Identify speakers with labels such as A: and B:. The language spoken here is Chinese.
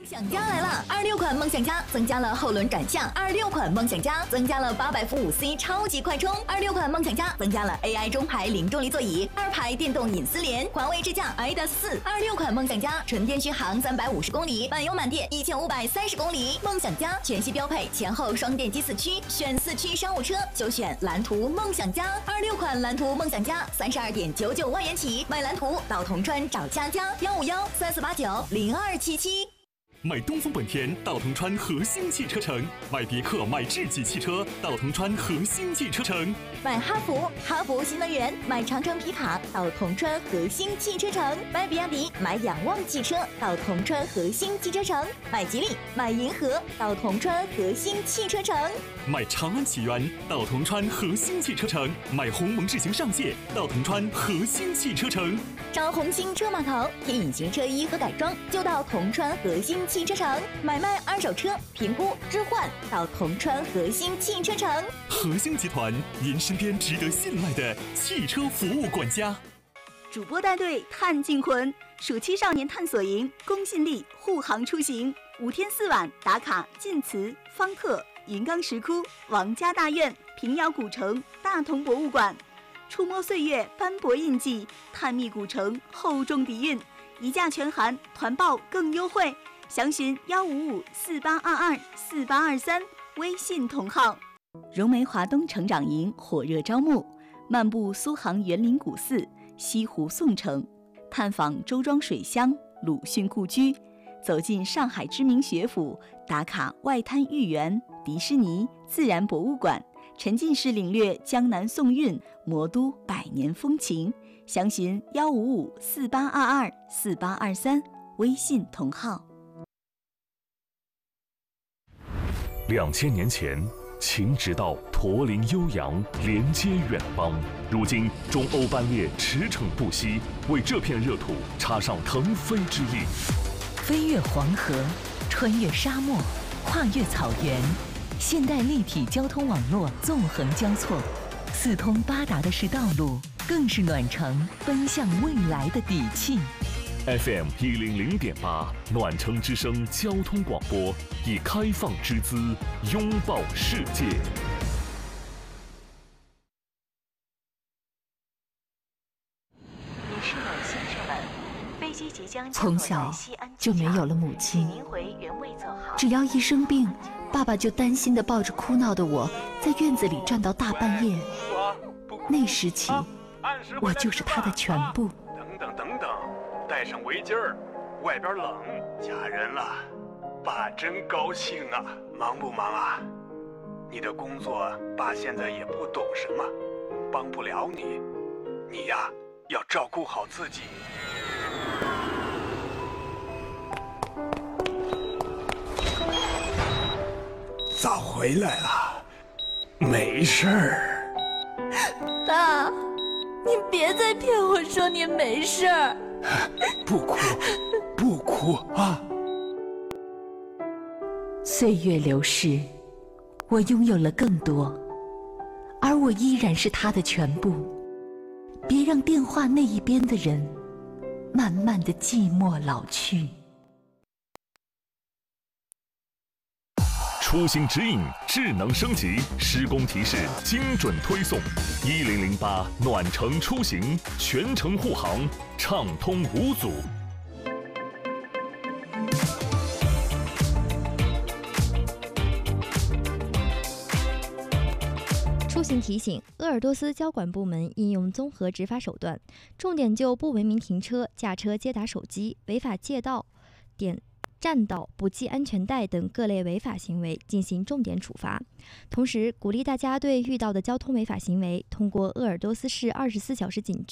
A: 想家来了！26款梦想家增加了后轮转向，26款梦想家增加了800伏5C 超级快充，26款梦想家增加了 AI 中排零重力座椅，2排电动隐私联，环卫智驾 ADAS 4，26款梦想家纯电续航350公里，满油满电1530公里。梦想家全系标配前后双电机4驱，选4驱商务车就选蓝图梦想家，26款蓝图梦想家32.99万元起，买蓝图到铜川找佳佳15134490277。
B: 买东风本田到铜川和兴汽车城，买别克买智己汽车到铜川和兴汽车城，
A: 买哈弗新能源，买长城皮卡到铜川和兴汽车城，买比亚迪买仰望汽车到铜川和兴汽车城，买吉利买银河到铜川和兴汽车城，
B: 买长安启源到铜川和兴汽车城，买鸿蒙智行上线到铜川和兴汽车城，
A: 找红星车码头听隐形车衣和改装就到铜川和兴汽车城，买卖二手车评估置换到铜川和兴汽车城。
B: 和兴集团，您身边值得信赖的汽车服务管家。
C: 主播带队探尽魂，暑期少年探索营，公信力护航出行，5天4晚打卡晋祠、方特、云冈石窟、王家大院、平遥古城、大同博物馆，触摸岁月斑驳印记，探秘古城厚重底蕴，一价全含，团报更优惠，详询15548224823微信同号。融媒华东成长营火热招募，漫步苏杭园林古寺、西湖宋城，探访周庄水乡、鲁迅故居，走进上海知名学府，打卡外滩豫园、迪士尼、自然博物馆，沉浸式领略江南宋韵、魔都百年风情。详询15548224823微信同号。
D: 2000年前，秦直道驼铃悠扬，连接远邦。如今，中欧班列驰骋不息，为这片热土插上腾飞之力。
E: 飞越黄河，穿越沙漠，跨越草原，现代立体交通网络纵横交错，四通八达的是道路，更是暖城奔向未来的底气。
D: FM 100.8暖城之声交通广播，以开放之姿拥抱世界。
F: 从小就没有了母亲，只要一生病，爸爸就担心地抱着哭闹的我，在院子里站到大半夜。那时起，我就是他的全部。
G: 等等，带上围巾儿，外边冷。嫁人了，爸真高兴啊！忙不忙啊？你的工作，爸现在也不懂什么，帮不了你。你呀，要照顾好自己。早回来了，没事儿。
F: 爸，你别再骗我说你没事儿。
G: 不哭啊！
F: 岁月流逝，我拥有了更多，而我依然是他的全部。别让电话那一边的人慢慢的寂寞老去。
D: 出行指引智能升级，施工提示精准推送。1008暖城出行，全程护航，畅通无阻。
H: 出行提醒：鄂尔多斯交管部门应用综合执法手段，重点就不文明停车、驾车接打手机、违法借道、占道、不系安全带等各类违法行为进行重点处罚。同时，鼓励大家对遇到的交通违法行为，通过鄂尔多斯市24小时警局